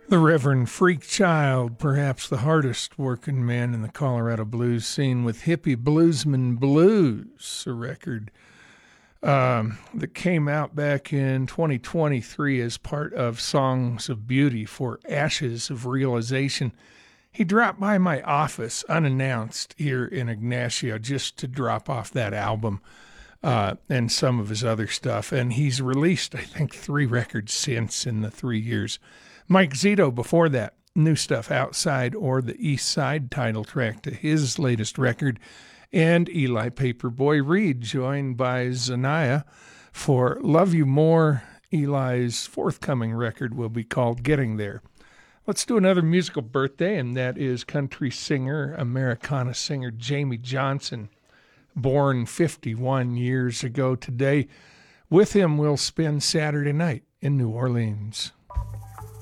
The Reverend Freak Child, perhaps the hardest working man in the Colorado blues scene, with Hippie Bluesman Blues, a record that came out back in 2023 as part of Songs of Beauty for Ashes of Realization. He dropped by my office unannounced here in Ignacio just to drop off that album and some of his other stuff. And he's released, I think, 3 records since in the 3 years. Mike Zito before that, new stuff, Outside or the East Side, title track to his latest record. And Eli Paperboy Reed, joined by Zanaya for Love You More. Eli's forthcoming record will be called Getting There. Let's do another musical birthday, and that is country singer, Americana singer Jamie Johnson, born 51 years ago today. With him, we'll spend Saturday night in New Orleans.